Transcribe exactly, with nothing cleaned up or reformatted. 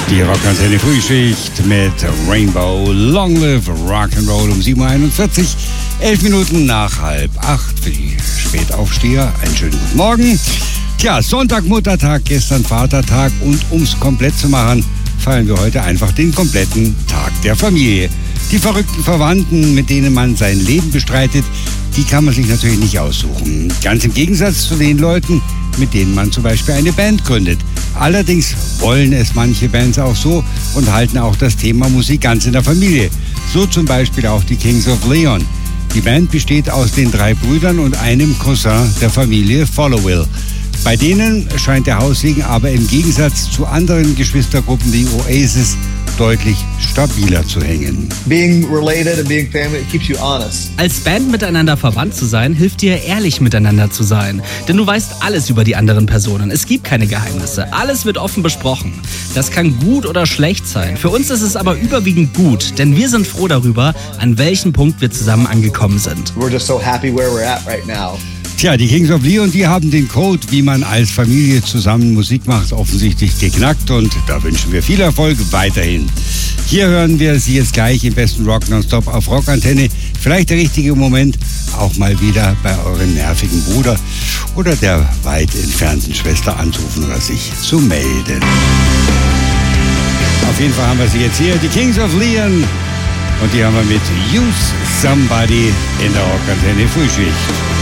Die Rockantenne Frühschicht mit Rainbow, Long Live Rock'n'Roll um sieben Uhr einundvierzig, elf Minuten nach halb acht für die Spätaufsteher. Einen schönen guten Morgen. Tja, Sonntag, Muttertag, gestern Vatertag und um's komplett zu machen, feiern wir heute einfach den kompletten Tag der Familie. Die verrückten Verwandten, mit denen man sein Leben bestreitet, die kann man sich natürlich nicht aussuchen. Ganz im Gegensatz zu den Leuten, mit denen man zum Beispiel eine Band gründet. Allerdings wollen es manche Bands auch so und halten auch das Thema Musik ganz in der Familie. So zum Beispiel auch die Kings of Leon. Die Band besteht aus den drei Brüdern und einem Cousin der Familie, Followill. Bei denen scheint der Haussegen aber im Gegensatz zu anderen Geschwistergruppen wie Oasis deutlich stabiler zu hängen. Being related and being family, it keeps you honest. Als Band miteinander verwandt zu sein, hilft dir, ehrlich miteinander zu sein. Denn du weißt alles über die anderen Personen. Es gibt keine Geheimnisse. Alles wird offen besprochen. Das kann gut oder schlecht sein. Für uns ist es aber überwiegend gut, denn wir sind froh darüber, an welchem Punkt wir zusammen angekommen sind. We're just so happy where we're at right now. Tja, die Kings of Leon, die haben den Code, wie man als Familie zusammen Musik macht, offensichtlich geknackt und da wünschen wir viel Erfolg weiterhin. Hier hören wir Sie jetzt gleich im besten Rock Nonstop auf Rockantenne. Vielleicht der richtige Moment, auch mal wieder bei eurem nervigen Bruder oder der weit entfernten Schwester anzurufen oder sich zu melden. Auf jeden Fall haben wir sie jetzt hier, die Kings of Leon. Und die haben wir mit Use Somebody in der Rockantenne Frühschicht.